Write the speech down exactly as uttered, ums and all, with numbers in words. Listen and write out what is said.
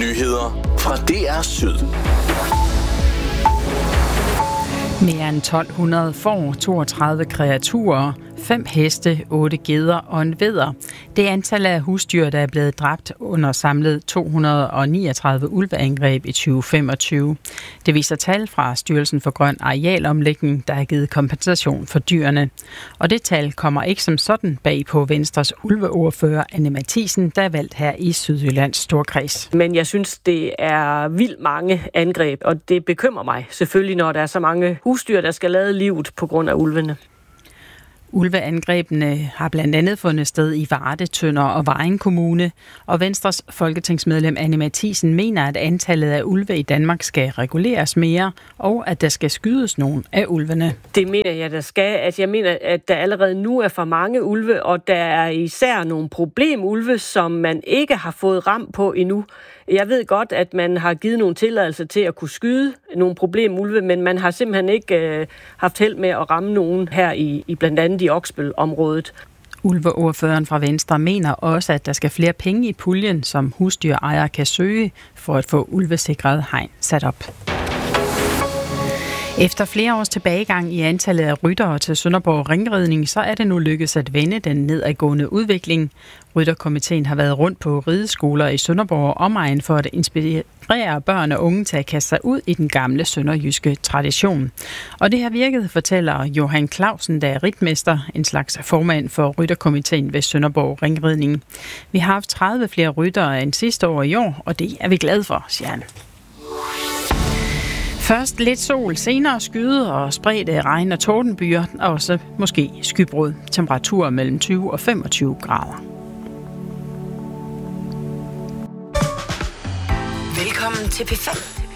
Nyheder fra D R Syd. Mere end tolv hundrede får, toogtredive kreaturer, fem heste, otte geder og en vædder. Det er antallet af husdyr, der er blevet dræbt under samlet to hundrede og niogtredive ulveangreb i tyve femogtyve. Det viser tal fra Styrelsen for Grøn Arealomlægning, der har givet kompensation for dyrene. Og det tal kommer ikke som sådan bag på Venstres ulveordfører Anne Matthiesen, der er valgt her i Sydjyllands Storkreds. Men jeg synes, det er vildt mange angreb, og det bekymrer mig selvfølgelig, når der er så mange husdyr, der skal lade livet på grund af ulvene. Ulveangrebene har blandt andet fundet sted i Varde, Tønder og Vejen Kommune, og Venstres folketingsmedlem Anne Matthiesen mener, at antallet af ulve i Danmark skal reguleres mere, og at der skal skydes nogen af ulvene. Det mener jeg, der skal. Altså, jeg mener, at der allerede nu er for mange ulve, og der er især nogle problemulve, som man ikke har fået ram på endnu. Jeg ved godt, at man har givet nogle tilladelser til at kunne skyde nogle problemulve, men man har simpelthen ikke øh, haft held med at ramme nogen her i, i blandt andet i Oksbøl-området. Ulveordføreren fra Venstre mener også, at der skal flere penge i puljen, som husdyrejere kan søge for at få ulvesikret hegn sat op. Efter flere års tilbagegang i antallet af ryttere til Sønderborg Ringridning, så er det nu lykkedes at vende den nedadgående udvikling. Rytterkomiteen har været rundt på rideskoler i Sønderborg og omegn for at inspirere børn og unge til at kaste sig ud i den gamle sønderjyske tradition. Og det har virket, fortæller Johan Clausen, der er ridmester, en slags formand for rytterkomiteen ved Sønderborg Ringridning. Vi har haft tredive flere ryttere end sidste år i år, og det er vi glade for, siger han. Først lidt sol, senere skyde og spredte regn- og tordenbyer, og også måske skybrud. Temperaturer mellem tyve og femogtyve grader. Velkommen til P fem.